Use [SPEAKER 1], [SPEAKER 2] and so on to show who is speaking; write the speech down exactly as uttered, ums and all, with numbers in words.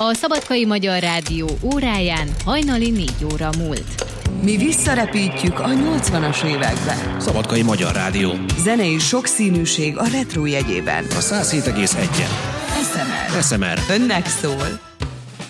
[SPEAKER 1] A Szabadkai Magyar Rádió óráján hajnali négy óra múlt.
[SPEAKER 2] Mi visszarepítjük a nyolcvanas évekbe.
[SPEAKER 3] Szabadkai Magyar Rádió.
[SPEAKER 2] Zenei sokszínűség a retro jegyében.
[SPEAKER 3] A száz hét egész egyen.
[SPEAKER 2] es em er.
[SPEAKER 3] es em er.
[SPEAKER 2] Önnek szól.